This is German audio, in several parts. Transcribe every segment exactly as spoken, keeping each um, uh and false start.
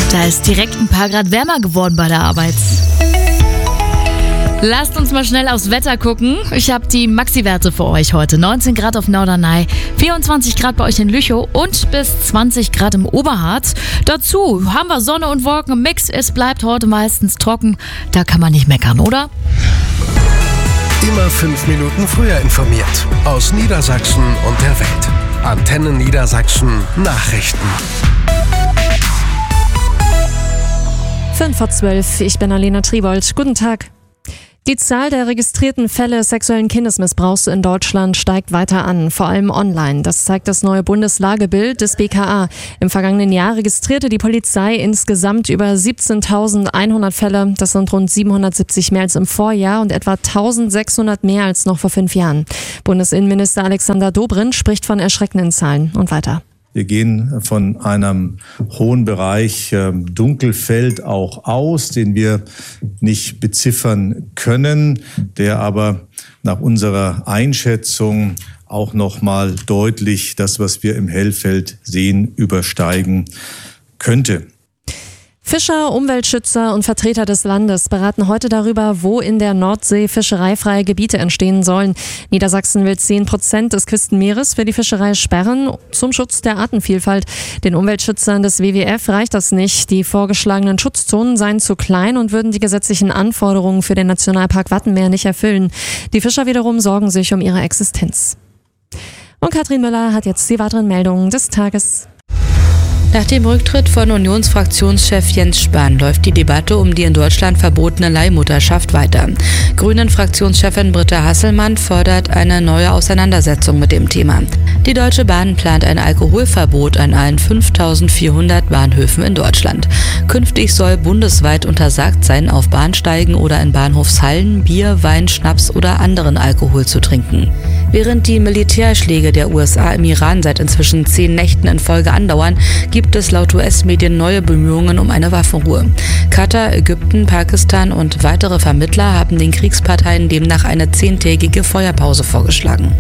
Da ist direkt ein paar Grad wärmer geworden bei der Arbeit. Lasst uns mal schnell aufs Wetter gucken. Ich habe die Maxi-Werte für euch heute. neunzehn Grad auf Norderney, vierundzwanzig Grad bei euch in Lüchow und bis zwanzig Grad im Oberharz. Dazu haben wir Sonne und Wolken im Mix. Es bleibt heute meistens trocken. Da kann man nicht meckern, oder? Immer fünf Minuten früher informiert. Aus Niedersachsen und der Welt. Antenne Niedersachsen Nachrichten. fünf vor zwölf, ich bin Alena Tribold. Guten Tag. Die Zahl der registrierten Fälle sexuellen Kindesmissbrauchs in Deutschland steigt weiter an, vor allem online. Das zeigt das neue Bundeslagebild des B K A. Im vergangenen Jahr registrierte die Polizei insgesamt über siebzehntausendeinhundert Fälle. Das sind rund siebenhundertsiebzig mehr als im Vorjahr und etwa eintausendsechshundert mehr als noch vor fünf Jahren. Bundesinnenminister Alexander Dobrindt spricht von erschreckenden Zahlen und weiter. Wir gehen von einem hohen Bereich äh, Dunkelfeld auch aus, den wir nicht beziffern können, der aber nach unserer Einschätzung auch nochmal deutlich das, was wir im Hellfeld sehen, übersteigen könnte. Fischer, Umweltschützer und Vertreter des Landes beraten heute darüber, wo in der Nordsee fischereifreie Gebiete entstehen sollen. Niedersachsen will zehn Prozent des Küstenmeeres für die Fischerei sperren, zum Schutz der Artenvielfalt. Den Umweltschützern des W W F reicht das nicht. Die vorgeschlagenen Schutzzonen seien zu klein und würden die gesetzlichen Anforderungen für den Nationalpark Wattenmeer nicht erfüllen. Die Fischer wiederum sorgen sich um ihre Existenz. Und Katrin Müller hat jetzt die weiteren Meldungen des Tages. Nach dem Rücktritt von Unionsfraktionschef Jens Spahn läuft die Debatte um die in Deutschland verbotene Leihmutterschaft weiter. Grünen-Fraktionschefin Britta Hasselmann fordert eine neue Auseinandersetzung mit dem Thema. Die Deutsche Bahn plant ein Alkoholverbot an allen fünftausendvierhundert Bahnhöfen in Deutschland. Künftig soll bundesweit untersagt sein, auf Bahnsteigen oder in Bahnhofshallen Bier, Wein, Schnaps oder anderen Alkohol zu trinken. Während die Militärschläge der U S A im Iran seit inzwischen zehn Nächten in Folge andauern, gibt es laut U S-Medien neue Bemühungen um eine Waffenruhe. Katar, Ägypten, Pakistan und weitere Vermittler haben den Kriegsparteien demnach eine zehntägige Feuerpause vorgeschlagen.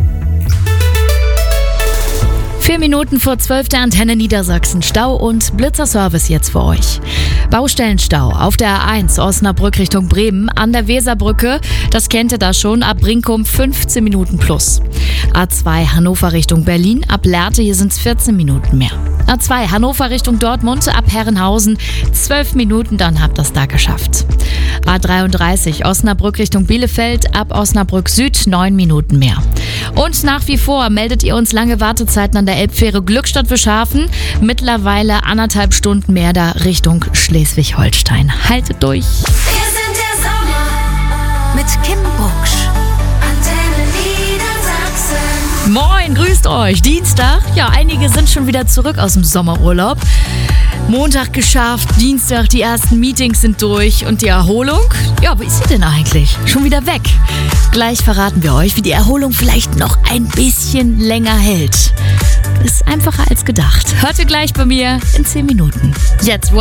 Vier Minuten vor zwölf der Antenne Niedersachsen. Stau und Blitzerservice jetzt für euch. Baustellenstau auf der A eins Osnabrück Richtung Bremen an der Weserbrücke. Das kennt ihr da schon. Ab Brinkum fünfzehn Minuten plus. A zwei Hannover Richtung Berlin. Ab Lehrte, hier sind es vierzehn Minuten mehr. A zwei Hannover Richtung Dortmund. Ab Herrenhausen zwölf Minuten, dann habt ihr das da geschafft. A dreiunddreißig Osnabrück Richtung Bielefeld. Ab Osnabrück Süd neun Minuten mehr. Und nach wie vor meldet ihr uns lange Wartezeiten an der Elbfähre Glückstadt Wischhafen. Mittlerweile anderthalb Stunden mehr da Richtung Schleswig-Holstein. Haltet durch. Wir sind der Sommer mit Kim Bucksch. Antenne Niedersachsen. Moin, grüßt euch. Dienstag. Ja, einige sind schon wieder zurück aus dem Sommerurlaub. Montag geschafft, Dienstag die ersten Meetings sind durch und die Erholung? Ja, wo ist sie denn eigentlich? Schon wieder weg. Gleich verraten wir euch, wie die Erholung vielleicht noch ein bisschen länger hält. Ist einfacher als gedacht. Hört ihr gleich bei mir in zehn Minuten. Jetzt